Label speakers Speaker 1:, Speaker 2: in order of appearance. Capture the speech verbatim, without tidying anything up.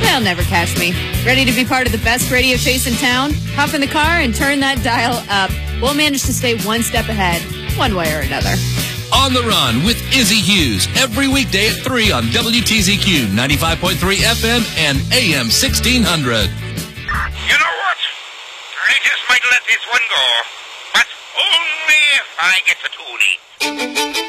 Speaker 1: They'll never catch me. Ready to be part of the best radio chase in town? Hop in the car and turn that dial up. We'll manage to stay one step ahead, one way or another.
Speaker 2: On the Run with Izzy Hughes, every weekday at three on W T Z Q ninety-five point three F M and A M sixteen hundred.
Speaker 3: You know what? I just might let this one go, but only if I get the toolie.